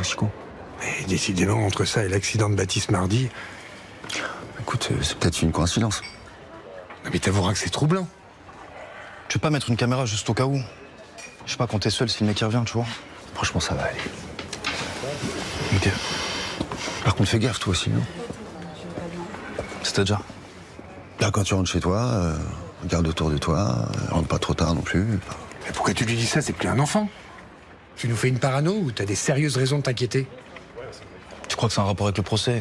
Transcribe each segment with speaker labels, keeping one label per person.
Speaker 1: toxicos.
Speaker 2: Et décidément, entre ça et l'accident de Baptiste mardi...
Speaker 1: Écoute, c'est peut-être une coïncidence.
Speaker 2: Non mais t'avoueras que c'est troublant.
Speaker 3: Tu veux pas mettre une caméra juste au cas où? Je sais pas, quand t'es seul, si le mec il revient, tu vois.
Speaker 1: Franchement, ça va aller.
Speaker 3: Ok.
Speaker 1: Par contre, fais gaffe, toi aussi, non?
Speaker 3: C'est-à-dire?
Speaker 1: Là, quand tu rentres chez toi, regarde autour de toi, rentre pas trop tard non plus.
Speaker 2: Mais pourquoi tu lui dis ça? C'est plus un enfant. Tu nous fais une parano ou t'as des sérieuses raisons de t'inquiéter?
Speaker 3: Tu crois que c'est un rapport avec le procès?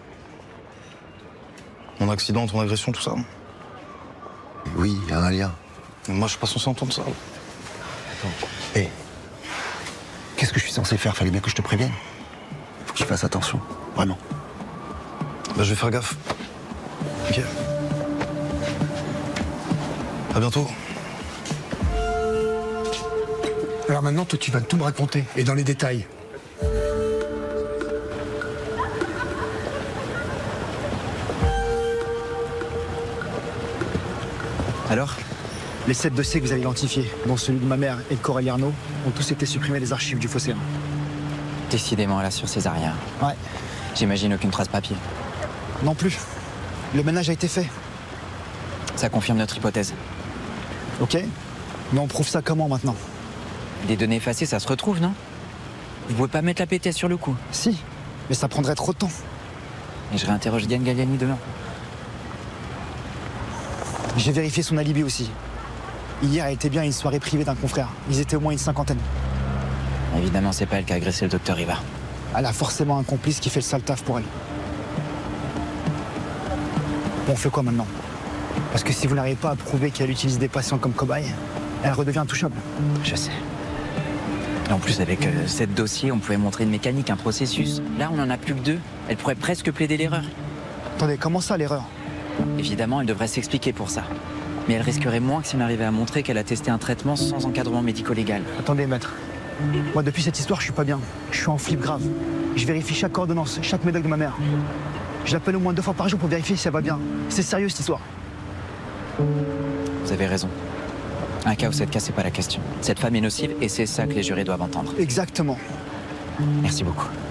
Speaker 3: Mon accident, ton agression, tout ça?
Speaker 1: Oui, il y a un lien.
Speaker 3: Moi, je suis pas censé entendre ça.
Speaker 1: Hé, qu'est-ce que je suis censé faire? Fallait bien que je te prévienne. Faut que tu fasses attention, vraiment.
Speaker 3: Bah, je vais faire gaffe. Ok. À bientôt.
Speaker 2: Alors maintenant, toi, tu vas tout me raconter, et dans les détails.
Speaker 4: Alors, les 7 dossiers que vous avez identifiés, dont celui de ma mère et de Coralie Arnaud, ont tous été supprimés des archives du Phocéen.
Speaker 5: Décidément, elle assure césarien.
Speaker 4: Ouais.
Speaker 5: J'imagine aucune trace papier.
Speaker 4: Non plus. Le ménage a été fait.
Speaker 5: Ça confirme notre hypothèse.
Speaker 4: Ok. Mais on prouve ça comment maintenant?
Speaker 5: Les données effacées, ça se retrouve, non? Vous pouvez pas mettre la PTS sur le coup.
Speaker 4: Si. Mais ça prendrait trop de temps.
Speaker 5: Et je réinterroge Diane Galliani demain.
Speaker 4: J'ai vérifié son alibi aussi. Hier, elle était bien à une soirée privée d'un confrère. Ils étaient au moins une cinquantaine.
Speaker 5: Évidemment, c'est pas elle qui a agressé le docteur Rivard.
Speaker 4: Elle a forcément un complice qui fait le sale taf pour elle. Bon, on fait quoi maintenant? Parce que si vous n'arrivez pas à prouver qu'elle utilise des patients comme cobayes, elle redevient intouchable.
Speaker 5: Je sais. Et en plus, avec 7 dossiers, on pouvait montrer une mécanique, un processus. Là, on en a plus que 2. Elle pourrait presque plaider l'erreur.
Speaker 4: Attendez, comment ça, l'erreur?
Speaker 5: Évidemment, elle devrait s'expliquer pour ça. Mais elle risquerait moins que si on arrivait à montrer qu'elle a testé un traitement sans encadrement médico-légal.
Speaker 4: Attendez, maître. Moi, depuis cette histoire, je suis pas bien. Je suis en flip grave. Je vérifie chaque ordonnance, chaque médoc de ma mère. Je l'appelle au moins 2 fois par jour pour vérifier si elle va bien. C'est sérieux, cette histoire.
Speaker 5: Vous avez raison. Un cas ou 7 cas, c'est pas la question. Cette femme est nocive et c'est ça que les jurés doivent entendre.
Speaker 4: Exactement.
Speaker 5: Merci beaucoup.